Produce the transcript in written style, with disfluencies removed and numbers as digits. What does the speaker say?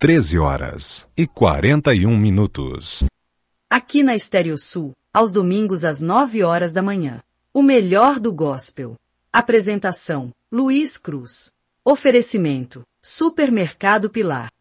13h41. Aqui na Estéreo Sul, aos domingos às 9h da manhã. O melhor do gospel. Apresentação: Luiz Cruz. Oferecimento: Supermercado Pilar.